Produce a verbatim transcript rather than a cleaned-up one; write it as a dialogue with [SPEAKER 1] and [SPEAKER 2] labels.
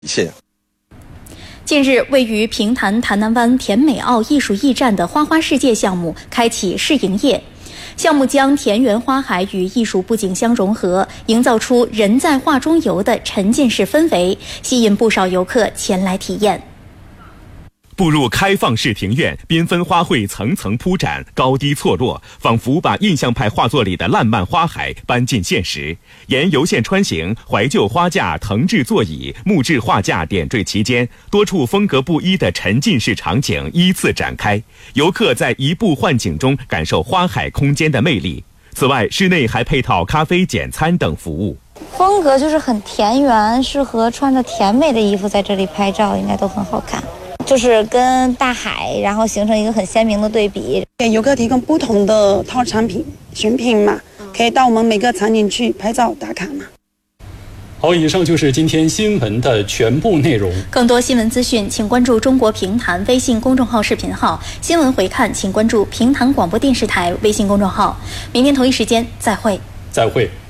[SPEAKER 1] 谢谢。
[SPEAKER 2] 近日，位于平潭潭南湾田美澳艺术驿站的花花世界项目开启试营业。项目将田园花海与艺术布景相融合，营造出人在画中游的沉浸式氛围，吸引不少游客前来体验。
[SPEAKER 3] 步入开放式庭院，缤纷花卉层层铺展，高低错落，仿佛把印象派画作里的烂漫花海搬进现实。沿游线穿行，怀旧花架、藤制座椅、木质画架点缀其间，多处风格不一的沉浸式场景依次展开，游客在移步换景中感受花海空间的魅力。此外，室内还配套咖啡、简餐等服务。
[SPEAKER 4] 风格就是很田园，适合穿着甜美的衣服在这里拍照，应该都很好看。就是跟大海，然后形成一个很鲜明的对比。
[SPEAKER 5] 给游客提供不同的套产品选品嘛，可以到我们每个场景去拍照打卡嘛。
[SPEAKER 6] 好，以上就是今天新闻的全部内容。
[SPEAKER 2] 更多新闻资讯，请关注中国评弹微信公众号视频号。新闻回看，请关注评弹广播电视台微信公众号。明天同一时间再会。
[SPEAKER 6] 再会。